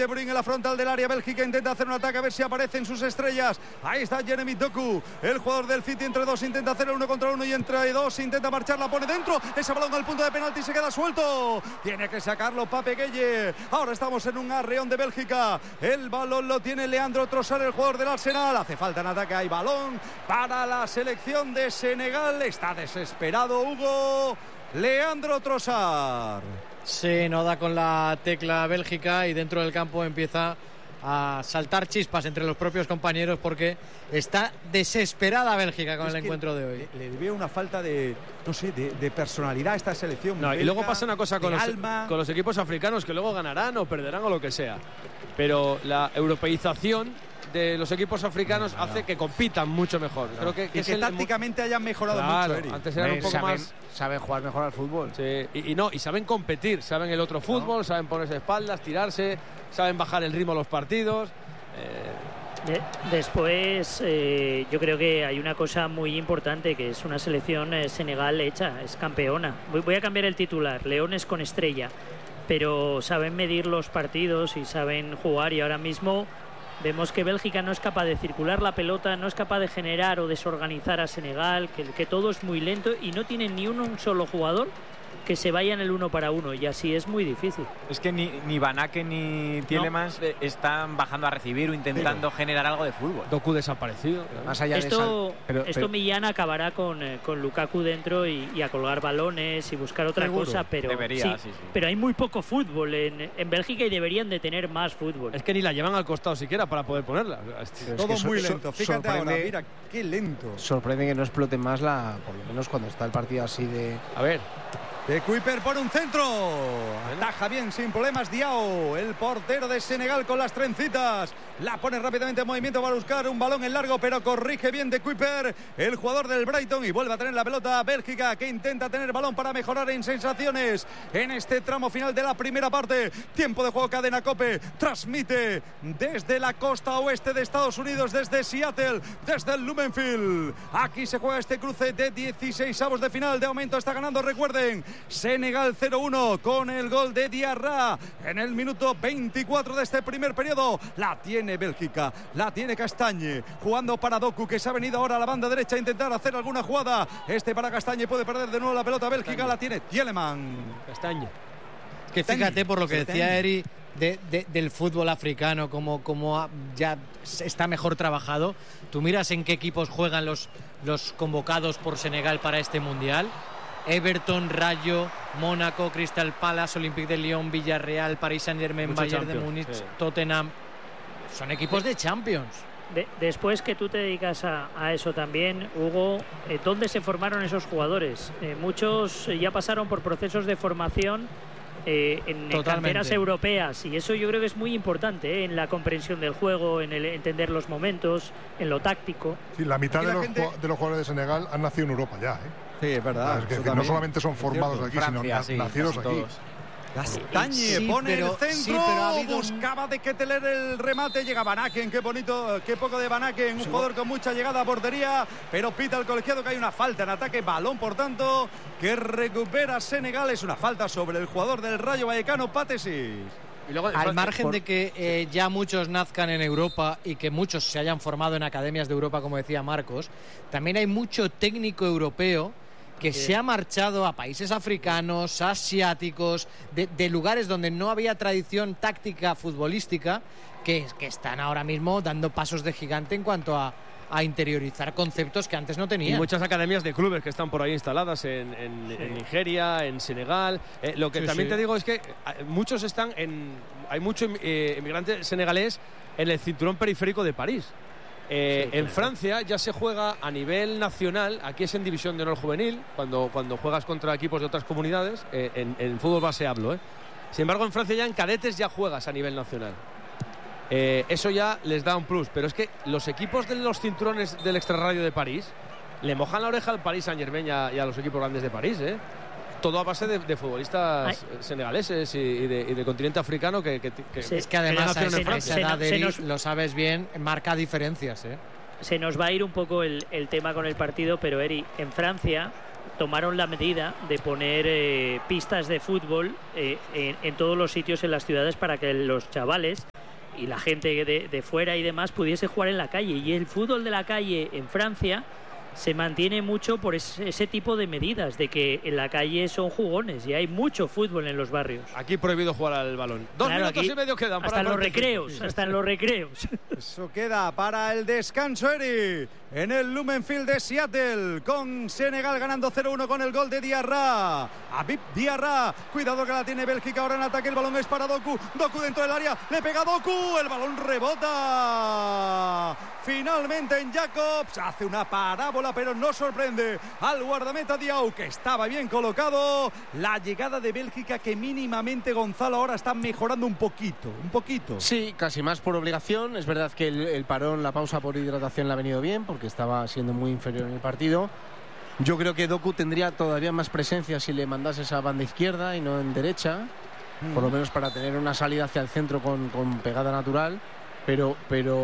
De Bruyne en la frontal del área. Bélgica intenta hacer un ataque a ver si aparecen sus estrellas. Ahí está Jeremy Doku, el jugador del City. Entre dos intenta hacer el 1 contra 1 y entre dos intenta marchar, la pone dentro. Ese balón al punto de penalti se queda suelto. Tiene que sacarlo Pape Gueye. Ahora estamos en un arreón de Bélgica. El balón lo tiene Leandro Trossard, el jugador del Arsenal. Hace falta en ataque. Hay balón para la selección de Senegal. Está desesperado Hugo. Leandro Trossard. Sí, no da con la tecla Bélgica y dentro del campo empieza a saltar chispas entre los propios compañeros porque está desesperada Bélgica con el encuentro de hoy. Le veo una falta de, no sé, de personalidad a esta selección. No, belga, y luego pasa una cosa con los equipos africanos, que luego ganarán o perderán o lo que sea. Pero la europeización de los equipos africanos hace que compitan mucho mejor. Creo que y que tácticamente hayan mejorado mucho, Eric. Antes eran un poco más... Saben jugar mejor al fútbol. Sí, y saben competir, saben el otro fútbol, saben ponerse de espaldas, tirarse, saben bajar el ritmo a los partidos. Después yo creo que hay una cosa muy importante, que es una selección Senegal hecha, es campeona. Voy a cambiar el titular, Leones con estrella, pero saben medir los partidos y saben jugar, y ahora mismo vemos que Bélgica no es capaz de circular la pelota, no es capaz de generar o desorganizar a Senegal, que todo es muy lento y no tienen ni un solo jugador que se vaya en el 1 para 1, y así es muy difícil. Es que ni Van Aken ni Tielemans están bajando a recibir o intentando generar algo de fútbol. Doku desaparecido. Más allá esto pero Millán acabará con Lukaku dentro y a colgar balones y buscar otra cosa, pero debería, sí. Pero hay muy poco fútbol en Bélgica y deberían de tener más fútbol. Es que ni la llevan al costado siquiera para poder ponerla. Todo muy lento. Fíjate ahora, mira qué lento. Sorprende que no explote más por lo menos cuando está el partido así de... A ver. De Kuiper por un centro. Ataja bien, sin problemas, Diao, el portero de Senegal con las trencitas. La pone rápidamente en movimiento para buscar un balón en largo, pero corrige bien De Kuiper, el jugador del Brighton, y vuelve a tener la pelota Bélgica, que intenta tener balón para mejorar en sensaciones en este tramo final de la primera parte. Tiempo de juego, Cadena COPE transmite desde la costa oeste de Estados Unidos, desde Seattle, desde el Lumenfield. Aquí se juega este cruce de 16avos de final. De momento está ganando, recuerden, Senegal 0-1 con el gol de Diarra en el minuto 24 de este primer periodo. La tiene Bélgica, la tiene Castagne, jugando para Doku, que se ha venido ahora a la banda derecha a intentar hacer alguna jugada. Para Castagne, puede perder de nuevo la pelota. Bélgica la tiene Tielemans. Castagne. Que fíjate, por lo que decía Eri del fútbol africano, como ya está mejor trabajado. Tú miras en qué equipos juegan los convocados por Senegal para este mundial. Everton, Rayo, Mónaco, Crystal Palace, Olympique de Lyon, Villarreal, Paris Saint-Germain, Bayern de Múnich, Tottenham. Son equipos de Champions. Después que tú te dedicas a eso también, Hugo, ¿dónde se formaron esos jugadores? Muchos ya pasaron por procesos de formación en canteras europeas, y eso yo creo que es muy importante en la comprensión del juego, en el entender los momentos, en lo táctico. Sí, la mitad de los jugadores de Senegal han nacido en Europa ya, Sí, es verdad. Es que no solamente son formados aquí, Francia, sino nacidos aquí. todos. Castagne pone el centro, buscaba de Ketteler el remate, llega Van Aken, qué bonito, qué poco de Van Aken, un jugador con mucha llegada a portería, pero pita el colegiado que hay una falta en ataque, balón por tanto que recupera Senegal. Es una falta sobre el jugador del Rayo Vallecano, Patesis. Y luego, al margen de que ya muchos nazcan en Europa y que muchos se hayan formado en academias de Europa, como decía Marcos, también hay mucho técnico europeo que se ha marchado a países africanos, asiáticos, de lugares donde no había tradición táctica futbolística, que están ahora mismo dando pasos de gigante en cuanto a interiorizar conceptos que antes no tenían. Y muchas academias de clubes que están por ahí instaladas en Nigeria, en Senegal. Lo que también te digo es que muchos están hay mucho inmigrante senegalés en el cinturón periférico de París. En Francia ya se juega a nivel nacional, aquí es en división de honor juvenil, cuando juegas contra equipos de otras comunidades, en fútbol base hablo. Sin embargo, en Francia ya en cadetes ya juegas a nivel nacional. Eso ya les da un plus, pero es que los equipos de los cinturones del extrarradio de París le mojan la oreja al Paris Saint-Germain y a los equipos grandes de París, todo a base de futbolistas senegaleses y de continente africano que es que además a esa edad lo sabes bien, marca diferencias. Se nos va a ir un poco el tema con el partido, pero Eri, en Francia tomaron la medida de poner pistas de fútbol en todos los sitios en las ciudades para que los chavales y la gente de fuera y demás pudiese jugar en la calle. Y el fútbol de la calle en Francia se mantiene mucho por ese tipo de medidas, de que en la calle son jugones y hay mucho fútbol en los barrios. Aquí prohibido jugar al balón. 2 minutos y medio quedan. Hasta en los recreos, hasta en los recreos. Eso queda para el descanso, Eri, en el Lumenfield de Seattle, con Senegal ganando 0-1 con el gol de Diarra. Habib Diarra, cuidado que la tiene Bélgica ahora en ataque, el balón es para Doku. Doku dentro del área, le pega Doku, el balón rebota. Finalmente en Jacobs, hace una parábola, pero no sorprende al guardameta Diaw, que estaba bien colocado. La llegada de Bélgica, que mínimamente Gonzalo ahora está mejorando un poquito. Sí, casi más por obligación. Es verdad que el parón, la pausa por hidratación le ha venido bien, porque estaba siendo muy inferior en el partido. Yo creo que Doku tendría todavía más presencia si le mandase esa banda izquierda y no en derecha, por lo menos para tener una salida hacia el centro con pegada natural, pero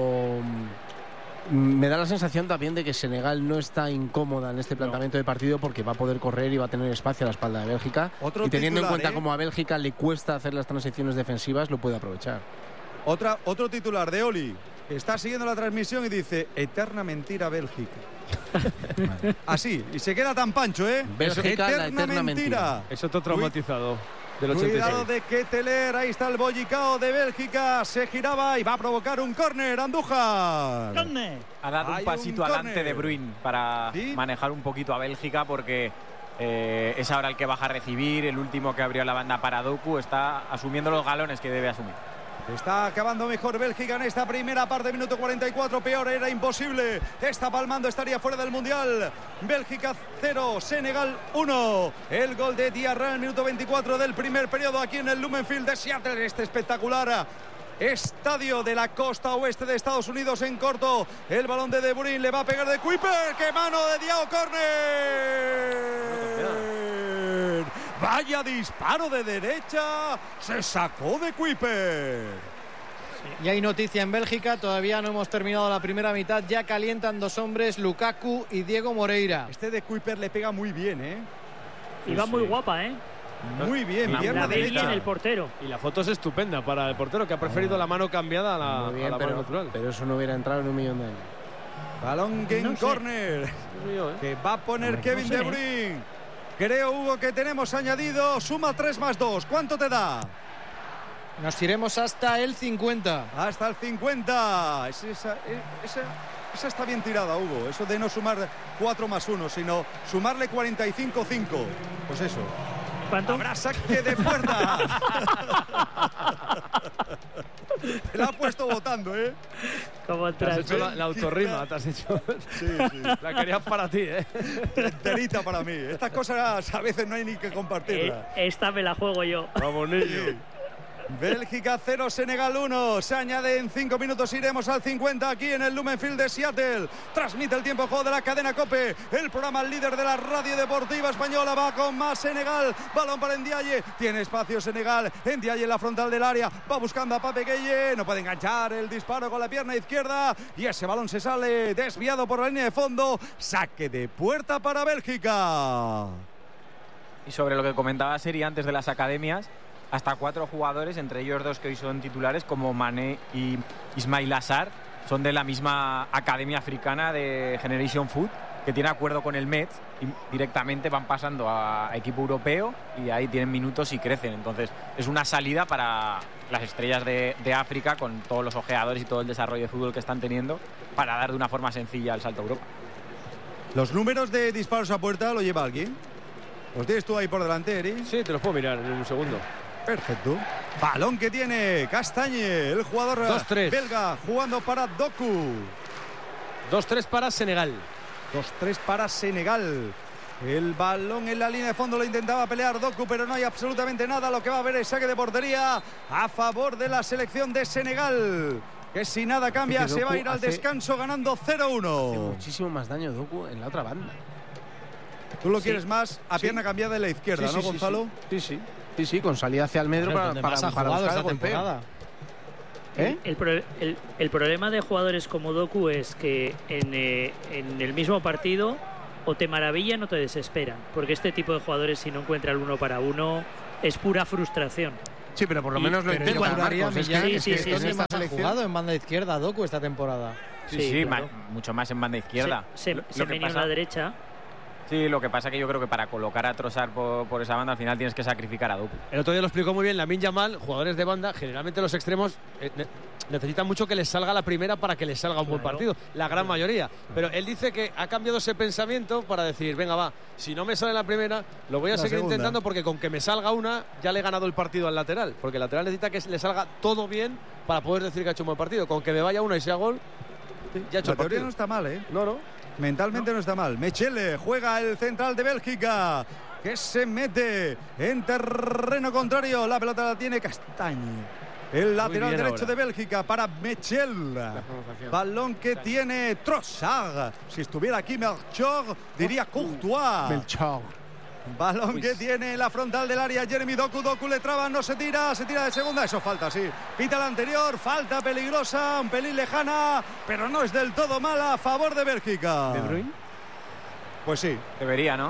me da la sensación también de que Senegal no está incómoda en este planteamiento de partido, porque va a poder correr y va a tener espacio a la espalda de Bélgica. Y teniendo en cuenta cómo a Bélgica le cuesta hacer las transiciones defensivas, lo puede aprovechar. Otro titular de Oli, que está siguiendo la transmisión y dice: eterna mentira Bélgica. Así, y se queda tan pancho, ¿eh? Bélgica, la eterna mentira. Eso te ha traumatizado. Del 86. Cuidado de Ketteler, ahí está el bollicao de Bélgica, se giraba y va a provocar un córner, Andújar. Ha dado un pasito adelante De Bruyne para manejar un poquito a Bélgica, porque es ahora el que baja a recibir, el último que abrió la banda para Doku, está asumiendo los galones que debe asumir. Está acabando mejor Bélgica en esta primera parte, minuto 44, peor, era imposible. Está palmando, estaría fuera del Mundial. Bélgica 0, Senegal 1. El gol de Diarra en el minuto 24 del primer periodo aquí en el Lumenfield de Seattle. Este espectacular estadio de la costa oeste de Estados Unidos en corto. El balón de Bruyne le va a pegar de Kuiper. ¡Qué mano de Diaw! ¡Córner! Vaya disparo de derecha, se sacó de Kuiper. Y hay noticia en Bélgica, todavía no hemos terminado la primera mitad, ya calientan dos hombres, Lukaku y Diego Moreira. Este de Kuiper le pega muy bien, ¿eh? Y va muy guapa, ¿eh? Muy bien, la ve bien el portero. Y la foto es estupenda para el portero, que ha preferido la mano cambiada a la mano natural. Pero eso no hubiera entrado en un millón de años. Balón en córner, que va a poner Kevin De Bruyne. Creo, Hugo, que tenemos añadido, suma 3 más 2. ¿Cuánto te da? Nos iremos hasta el 50. Hasta el 50. Esa está bien tirada, Hugo. Eso de no sumar 4 más 1, sino sumarle 45-5. Pues eso. ¿Cuánto? Habrá saque de puerta. Te la ha puesto votando, ¿eh? Como te has hecho la autorrima, te has hecho. Sí. La querías para ti, ¿eh? Enterita para mí. Estas cosas a veces no hay ni que compartirlas. Esta me la juego yo. Vamos, niño. Bélgica 0, Senegal 1. Se añade en 5 minutos, iremos al 50 aquí en el Lumenfield de Seattle. Transmite el tiempo de juego de la cadena COPE, el programa líder de la radio deportiva española. Va con más Senegal, balón para Ndiaye, tiene espacio Senegal, Ndiaye en la frontal del área, va buscando a Pape Gueye, no puede enganchar el disparo con la pierna izquierda y ese balón se sale desviado por la línea de fondo. Saque de puerta para Bélgica. Y sobre lo que comentaba Seri antes de las academias, hasta 4 jugadores, entre ellos 2 que hoy son titulares, como Mané y Ismail Assar, son de la misma academia africana de Generation Foot, que tiene acuerdo con el Metz y directamente van pasando a equipo europeo y ahí tienen minutos y crecen. Entonces es una salida para las estrellas de África, con todos los ojeadores y todo el desarrollo de fútbol que están teniendo, para dar de una forma sencilla el salto a Europa. ¿Los números de disparos a puerta lo lleva alguien? ¿Los tienes tú ahí por delante, Eri? Sí, te los puedo mirar en un segundo. Perfecto. Balón que tiene Castañe, el jugador 2-3. belga, jugando para Doku. 2-3 para Senegal. 2-3 para Senegal. El balón en la línea de fondo lo intentaba pelear Doku, pero no hay absolutamente nada. Lo que va a haber es saque de portería a favor de la selección de Senegal, que si nada cambia se va a ir al descanso ganando 0-1. Hace muchísimo más daño Doku en la otra banda. Tú lo quieres más a pierna cambiada en la izquierda, ¿no, Gonzalo? Sí, con salida hacia el medio para buscar esta temporada. El problema de jugadores como Doku es que en el mismo partido o te maravillan o te desesperan, porque este tipo de jugadores, si no encuentra el 1 para 1, es pura frustración. Sí, pero por lo menos lo intenta, Marcos. ¿Dónde más ha jugado en banda izquierda Doku esta temporada? Sí, claro. Mucho más en banda izquierda. Se venía a la derecha. Sí, lo que pasa que yo creo que para colocar a Trossard por esa banda al final tienes que sacrificar a Doku. El otro día lo explicó muy bien Lamine Yamal, jugadores de banda, generalmente los extremos necesitan mucho que les salga la primera para que les salga un buen partido, la gran mayoría. Pero él dice que ha cambiado ese pensamiento para decir, venga va, si no me sale la primera, lo voy a seguir intentando porque con que me salga una ya le he ganado el partido al lateral, porque el lateral necesita que le salga todo bien para poder decir que ha hecho un buen partido. Con que me vaya una y sea gol, ya ha hecho el partido. La teoría no está mal, ¿eh? No. Mentalmente no está mal. Mechele juega el central de Bélgica, que se mete en terreno contrario. La pelota la tiene Castagne, el lateral derecho de Bélgica, para Mechel. Balón que tiene Trossard. Si estuviera aquí Melchor, diría Courtois. Melchor. Balón que tiene la frontal del área Jeremy Doku. Doku le traba, no se tira de segunda. Eso falta, sí. Pita la anterior, falta peligrosa, un pelín lejana, pero no es del todo mala a favor de Bélgica. ¿De Bruyne? Pues sí. Debería, ¿no?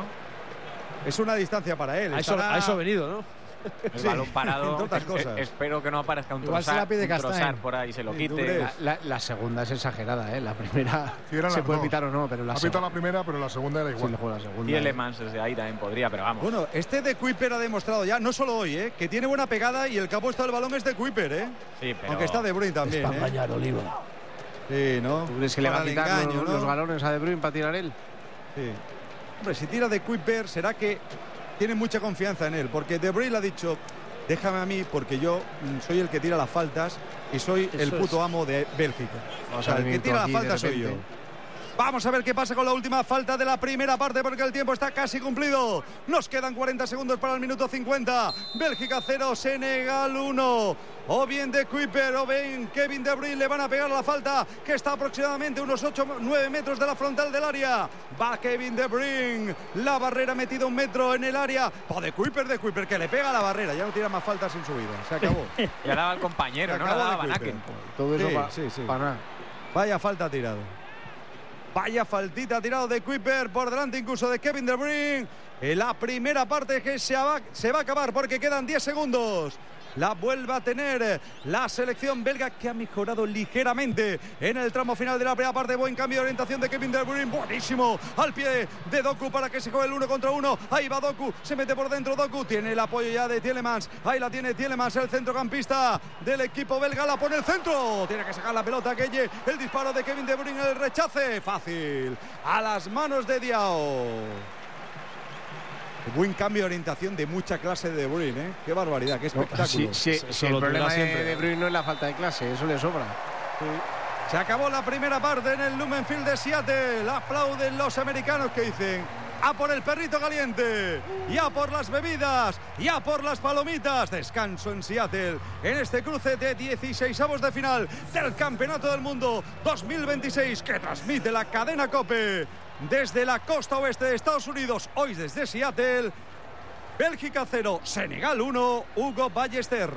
Es una distancia para él. A eso ha venido, ¿no? El balón parado. entre otras cosas. Espero que no aparezca un Igual se la pide Trossard por ahí, se lo quite. La segunda es exagerada, ¿eh? La primera se puede pitar o no, pero ha pitado la primera, pero la segunda era igual. Sí, la segunda, y Elemans desde ahí también podría, pero vamos. Bueno, este de Kuiper ha demostrado ya, no solo hoy, que tiene buena pegada y el que ha puesto el balón es de Kuiper, Sí, pero... aunque está De Bruyne también. Es para engañar, Oliva. Sí, ¿no? ¿Tú crees que le va a quitar los galones a De Bruyne para tirar él? Sí. Hombre, si tira de Kuiper, será que tiene mucha confianza en él, porque De Bruyne le ha dicho, déjame a mí porque yo soy el que tira las faltas y soy el puto amo de Bélgica. O sea, el que tira las faltas soy yo. Vamos a ver qué pasa con la última falta de la primera parte, porque el tiempo está casi cumplido. Nos quedan 40 segundos para el minuto 50. Bélgica 0, Senegal 1. O bien de Kuiper o bien Kevin De Bruyne le van a pegar la falta, que está aproximadamente unos 8-9 metros de la frontal del área. Va Kevin De Bruyne. La barrera metida 1 metro en el área. Va de Kuiper que le pega a la barrera. Ya no tira más faltas en su vida. Se acabó. Ya daba al compañero, no la daba a Van Aken. Todo eso para nada. Vaya falta tirado. Vaya faltita tirado de Kuiper, por delante incluso de Kevin De Bruyne. En la primera parte que se va a acabar porque quedan 10 segundos. La vuelve a tener la selección belga, que ha mejorado ligeramente en el tramo final de la primera parte. Buen cambio de orientación de Kevin De Bruyne, buenísimo, al pie de Doku para que se juegue el 1 contra 1. Ahí va Doku, se mete por dentro Doku, tiene el apoyo ya de Tielemans. Ahí la tiene Tielemans, el centrocampista del equipo belga, la pone el centro. Tiene que sacar la pelota, Gueye, el disparo de Kevin De Bruyne, el rechace, fácil, a las manos de Diao. Buen cambio de orientación de mucha clase de Bruyne, ¿eh? Qué barbaridad, qué espectáculo. El problema de Bruyne no es la falta de clase, eso le sobra. Sí. Se acabó la primera parte en el Lumen Field de Seattle. Aplauden los americanos que dicen: a por el perrito caliente, ya por las bebidas, ya por las palomitas. Descanso en Seattle en este cruce de 16avos de final del Campeonato del Mundo 2026, que transmite la cadena COPE desde la costa oeste de Estados Unidos. Hoy desde Seattle. Bélgica 0, Senegal 1, Hugo Ballester.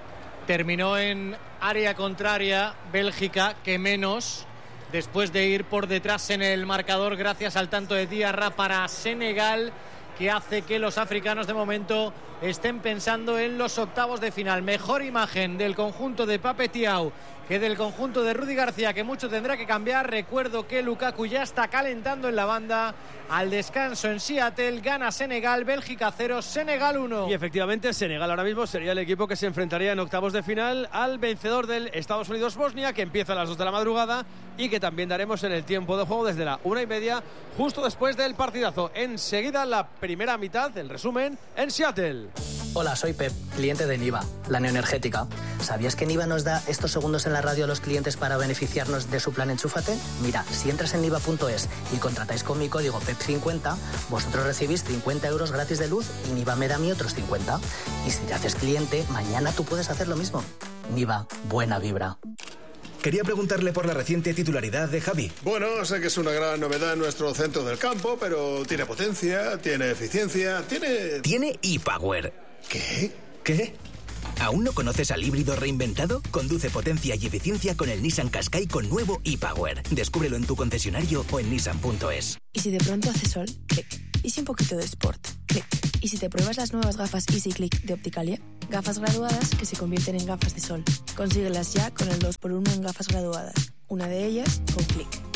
Terminó en área contraria Bélgica, que menos, después de ir por detrás en el marcador gracias al tanto de Diarra para Senegal, que hace que los africanos de momento estén pensando en los octavos de final. Mejor imagen del conjunto de Pape Thiaw que del conjunto de Rudy García, que mucho tendrá que cambiar. Recuerdo que Lukaku ya está calentando en la banda. Al descanso en Seattle, gana Senegal, Bélgica 0, Senegal 1. Y efectivamente Senegal ahora mismo sería el equipo que se enfrentaría en octavos de final al vencedor del Estados Unidos-Bosnia, que empieza a las 2 de la madrugada y que también daremos en el tiempo de juego desde la 1:30, justo después del partidazo. Enseguida la primera mitad, el resumen, en Seattle. Hola, soy Pep, cliente de Niva, la neoenergética. ¿Sabías que Niva nos da estos segundos en la radio a los clientes para beneficiarnos de su plan Enchúfate? Mira, si entras en niva.es y contratáis con mi código PEP50, vosotros recibís 50 euros gratis de luz y Niva me da a mí otros 50. Y si te haces cliente, mañana tú puedes hacer lo mismo. Niva, buena vibra. Quería preguntarle por la reciente titularidad de Javi. Bueno, sé que es una gran novedad en nuestro centro del campo, pero tiene potencia, tiene eficiencia, tiene... Tiene ePower. ¿Qué? ¿Qué? ¿Aún no conoces al híbrido reinventado? Conduce potencia y eficiencia con el Nissan Qashqai con nuevo ePower. Descúbrelo en tu concesionario o en nissan.es. ¿Y si de pronto hace sol? Clic. ¿Y si un poquito de sport? Clic. ¿Y si te pruebas las nuevas gafas EasyClick de Opticalia? Gafas graduadas que se convierten en gafas de sol. Consíguelas ya con el 2x1 en gafas graduadas. Una de ellas con Click.